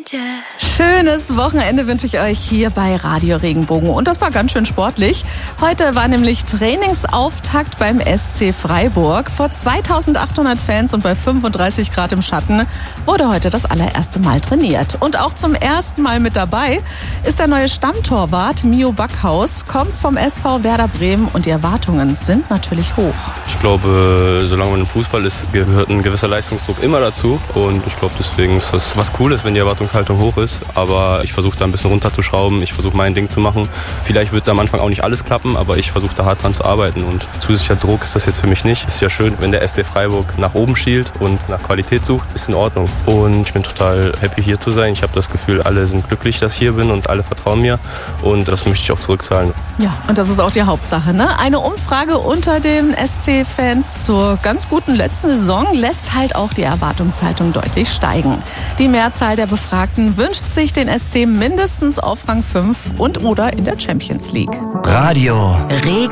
Schönes Wochenende wünsche ich euch hier bei Radio Regenbogen. Und das war ganz schön sportlich. Heute war nämlich Trainingsauftakt beim SC Freiburg. Vor 2800 Fans und bei 35 Grad im Schatten wurde heute das allererste Mal trainiert. Und auch zum ersten Mal mit dabei ist der neue Stammtorwart Mio Backhaus, kommt vom SV Werder Bremen und die Erwartungen sind natürlich hoch. Ich glaube, solange man im Fußball ist, gehört ein gewisser Leistungsdruck immer dazu. Und ich glaube, deswegen ist das was Cooles, wenn die Erwartungshaltung hoch ist. Aber ich versuche da ein bisschen runterzuschrauben. Ich versuche mein Ding zu machen. Vielleicht wird da am Anfang auch nicht alles klappen, aber ich versuche da hart dran zu arbeiten. Und zusätzlicher Druck ist das jetzt für mich nicht. Es ist ja schön, wenn der SC Freiburg nach oben schielt und nach Qualität sucht, ist in Ordnung. Und ich bin total happy, hier zu sein. Ich habe das Gefühl, alle sind glücklich, dass ich hier bin und alle vertrauen mir. Und das möchte ich auch zurückzahlen. Ja, und das ist auch die Hauptsache, ne? Eine Umfrage unter den SC-Fans zur ganz guten letzten Saison lässt halt auch die Erwartungshaltung deutlich steigen. Die Mehrzahl der Befragten wünscht sich den SC mindestens auf Rang 5 und oder in der Champions League. Radio Regen.